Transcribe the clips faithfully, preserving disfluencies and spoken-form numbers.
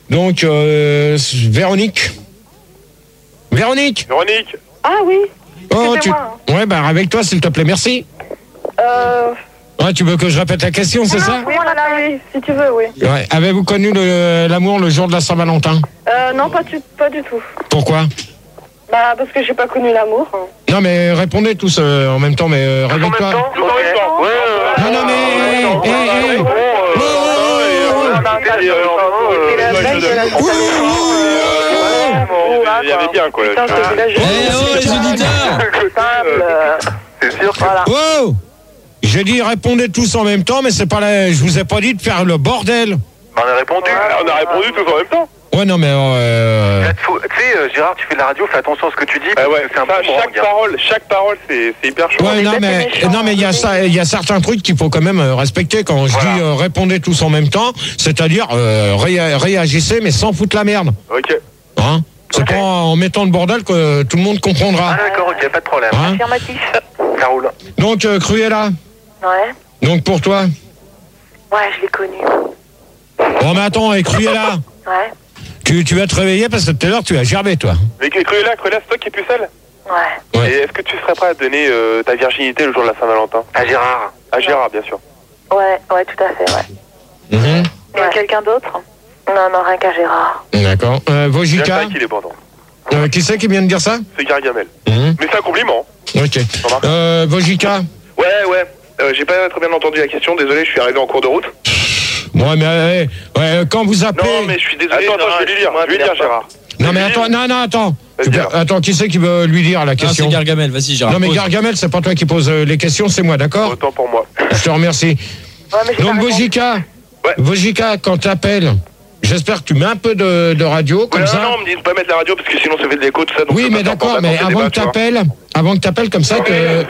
Donc, euh, Véronique. Véronique. Véronique. Ah oui. Oh, c'est tu... moi. Ouais, bah avec toi, s'il te plaît, merci. Euh... Ouais, tu veux que je répète la question, c'est ça? Oui, voilà, oui, si tu veux, oui. Ouais. Avez-vous connu le- l'amour le jour de la Saint-Valentin? Euh, non, pas du, pas du tout. Pourquoi? Bah, parce que j'ai pas connu l'amour. Non, mais répondez tous euh, en même temps, mais euh, Tous en même réveille-toi. temps. Tous en même temps. Ouais, ouais, Non, non, mais... ouais, eh, ouais, eh, ouais, eh. ouais, Oh, il y avait bien, quoi. Putain, c'est là, Eh oh, les auditeurs! C'est sûr que... Voilà. Oh! J'ai dit répondez tous en même temps, mais c'est pas la... je vous ai pas dit de faire le bordel. On a répondu. On a répondu tous en même temps. Ouais, non, mais... Euh... Là, faut- Tu sais, euh, Gérard, tu fais de la radio, fais attention à ce que tu dis. parce que c'est un peu chaque parole, chaque parole, c'est c'est hyper chaud. Ouais, non, mais non, mais il y a ça, il y a certains trucs qu'il faut quand même euh, respecter quand je Voilà. dis euh, répondez tous en même temps, c'est-à-dire euh, ré- réagissez mais sans foutre la merde. Ok. Hein? C'est Ok. pas en mettant le bordel que tout le monde comprendra. Ah d'accord, ok, pas de problème. Hein? Affirmatif. Ça roule. Donc euh, Cruella, Ouais. donc pour toi. Ouais, je l'ai connu. Bon mais attends, et Cruella, Ouais. tu, tu vas te réveiller parce que tout à l'heure tu as gerbé toi. Mais Cruella, Cruella, c'est toi qui es pucelle. Ouais. Ouais. Et est-ce que tu serais prêt à donner euh, ta virginité le jour de la Saint-Valentin? À Gérard. À Gérard, bien sûr. Ouais, ouais, tout à fait, ouais. Mhm. Et quelqu'un d'autre? Non, non, rien qu'à Gérard. D'accord. Euh, Bien Vojika, sûr qu'il est bon. euh, qui c'est qui vient de dire ça? C'est Gargamel. Mhm. Mais c'est un compliment. Ok. Remarque. Euh, Vojika. Ouais, ouais. Euh, j'ai pas très bien entendu la question, désolé, je suis arrivé en cours de route. Ouais mais euh, ouais, quand vous appelez. Non, mais je suis désolé. Attends, attends, je vais lui dire, je vais lui dire, Gérard. Non mais attends, non non attends. Vas-y, alors. Attends, qui c'est qui veut lui dire la Ah, c'est question? Gargamel, vas-y, Gérard. Non mais pose. Gargamel, c'est pas toi qui pose euh, les questions, c'est moi, d'accord? Autant pour moi. Je te remercie. Ouais, mais j'ai Donc pas répondu. Vojika, Ouais. Vojika, quand t'appelles, j'espère que tu mets un peu de, de radio comme Ouais, ça. non, non, on me dit de pas mettre la radio parce que sinon ça fait de l'écho, tout ça. Donc Oui, je mais peux pas d'accord, faire mais dans ces avant débats, que tu vois. t'appelles, avant que t'appelles comme ça, que,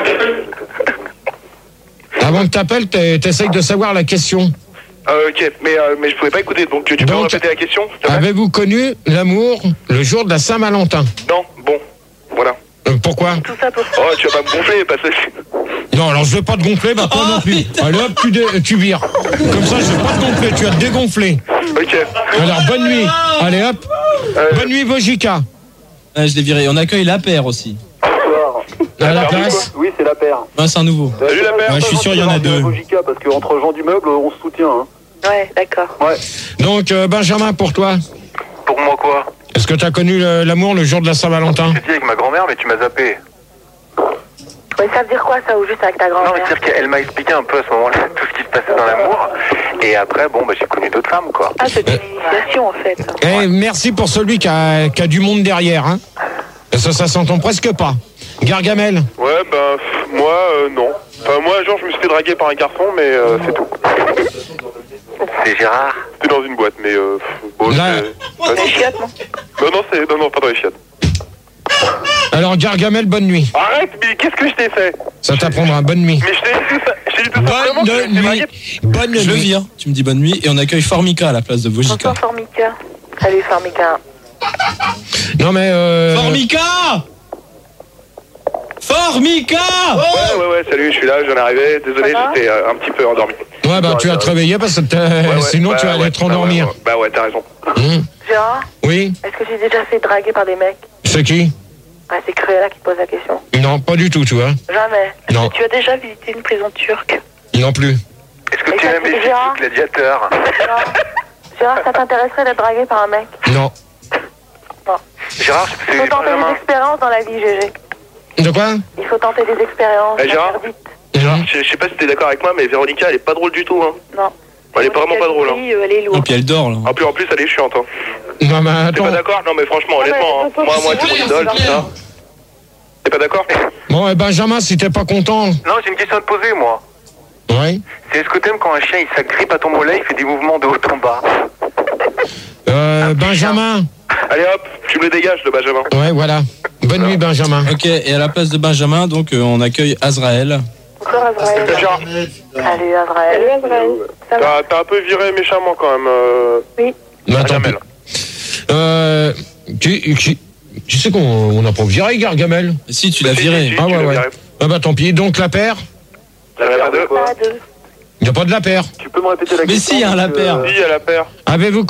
avant que t'appelles, t'es- t'essayes de savoir la question. Euh, ok, mais, euh, mais je pouvais pas écouter, donc tu peux Donc, me répéter la question, s'il te plaît? Avez-vous connu l'amour le jour de la Saint-Valentin? Non, bon, voilà. Euh, Pourquoi? Tout ça pour Oh, tu vas pas me gonfler, parce que... Non, alors je vais pas te gonfler, bah toi Oh, non plus. putain. Allez hop, tu, dé- tu vires. Comme ça, je vais pas te gonfler, tu vas te dégonfler. Ok. Alors, bonne nuit. Allez hop. Euh, Bonne nuit, Vojika. Ah, je l'ai viré. On accueille la paire aussi. À la D'accord. place. Oui, c'est la paire. Ouais, c'est un nouveau. Salut la paire. Ouais, je suis sûr, il y en a deux. Vojika, parce qu'entre gens du meuble, on se soutient. Hein. Ouais, d'accord. Ouais. Donc, euh, Benjamin, pour toi, Pour moi quoi? est-ce que tu as connu le- l'amour le jour de la Saint-Valentin? J'ai dit avec ma grand-mère, mais tu m'as zappé. Ouais, ça veut dire quoi, ça, ou juste avec ta Non, mais grand-mère? c'est-à-dire qu'elle m'a expliqué un peu à ce moment-là tout ce qui se passait dans l'amour. Et après, bon, bah j'ai connu d'autres femmes, quoi. Ah, c'est une initiation, en fait. Eh, merci pour celui qui a, qui a du monde derrière. Hein. Ça, ça s'entend presque pas. Gargamel. Ouais, ben, pff, moi, euh, non. Enfin, moi, un jour, je me suis fait draguer par un garçon, mais euh, c'est tout. C'est Gérard. C'était dans une boîte, mais euh, pff, bon, Là- c'est... Des chiottes, non? Non, non, c'est... non, non, pas dans les chiottes. Alors, Gargamel, bonne nuit. Arrête, mais qu'est-ce que je t'ai fait? Ça t'apprendra. Bonne nuit. Mais je t'ai dit tout ça, je t'ai dit tout ça vraiment, tu m'as fait Bonne draguer. nuit. Bonne Je le nuit. vire. Tu me dis bonne nuit et on accueille Formica à la place de Vojika. Bonsoir, Formica. Salut, Formica. Non, mais... Euh... Formica! Formica! Ouais, ouais, ouais, salut, je suis là, je viens d'arriver. Désolé, Ça va j'étais euh, un petit peu endormi. Ouais, bah, tu vas te réveiller parce que t'as- Ouais, ouais, sinon, bah, tu vas ouais, aller te bah, ouais, rendormir. ouais. Bah ouais, t'as raison. Hum. Gérard, Oui, est-ce que j'ai déjà fait draguer par des mecs? c'est qui? Ouais, c'est Cruella qui pose la question. Non, pas du tout, tu vois. Jamais. Est-ce Non. que tu as déjà visité une prison turque? Non plus. Est-ce que Et tu ça, aimes les c'est films Gérard gladiateurs? Gérard, Gérard, ça t'intéresserait d'être dragué par un mec? Non. Gérard, Il faut c'est tenter des Benjamin. expériences dans la vie, G G. De quoi? Il faut tenter des expériences. Eh, Gérard interdites. Hum. Je, je sais pas si t'es d'accord avec moi, mais Véronica, elle est pas drôle du tout, hein. Non. Elle est vraiment pas drôle, hein. Oui, euh, elle est Et lourde. puis elle dort là. En plus, en plus, elle est chiante, hein. Non, mais T'es attends. pas d'accord? Non, mais franchement, Ah, mais honnêtement, hein. faut pas Moi, moi, que c'est tu mon vois, idole, c'est tout ça. T'es pas d'accord? Bon, et Benjamin, si t'es pas content. Non, j'ai une question à te poser, moi. Ouais. C'est est-ce que t'aimes quand un chien, il s'agrippe à ton mollet, il fait des mouvements de haut en bas? Euh, Benjamin. Allez hop, tu me le dégages, le Benjamin. Ouais, voilà. Bonne nuit, Benjamin. Ok, et à la place de Benjamin, donc euh, on accueille Azrael. Bonsoir, Azraël. Salut, Gérard. Salut, Azraël. Salut, Azraël. Ça va? T'as t'as un peu viré méchamment, quand même. Euh... Oui. Mais attends, Gargamel. Euh, tu, tu, tu sais qu'on on n'a pas viré Gargamel. Et si, tu l'as Si, viré. si, si, Ah tu ouais, l'as ouais. viré. Ah bah tant pis. Donc la paire, La paire deux. Pas deux. il n'y a pas de la paire. Tu peux me répéter la Mais question si, hein, la parce que, paire. euh, Oui, à la paire. Avez-vous